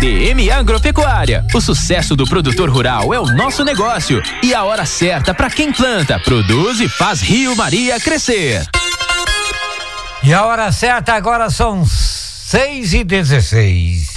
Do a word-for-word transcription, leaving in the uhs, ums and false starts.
D M Agropecuária. O sucesso do produtor rural é o nosso negócio e a hora certa para quem planta, produz e faz Rio Maria crescer. E a hora certa agora são seis e dezesseis.